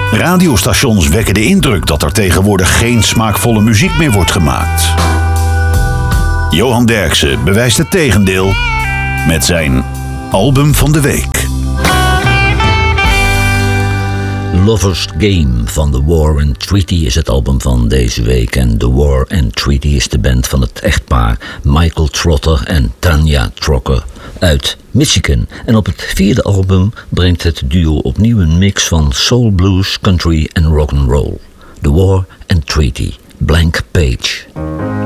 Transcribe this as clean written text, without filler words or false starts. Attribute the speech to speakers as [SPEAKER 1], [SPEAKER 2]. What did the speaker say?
[SPEAKER 1] Radiostations wekken de indruk dat er tegenwoordig geen smaakvolle muziek meer wordt gemaakt. Johan Derksen bewijst het tegendeel met zijn album van de week.
[SPEAKER 2] Lover's Game van The War and Treaty is het album van deze week. En The War and Treaty is de band van het echtpaar Michael Trotter en Tanya Trocker uit Michigan. En op het 4e album brengt het duo opnieuw een mix van soul, blues, country en rock'n'roll. The War and Treaty, Blank Page.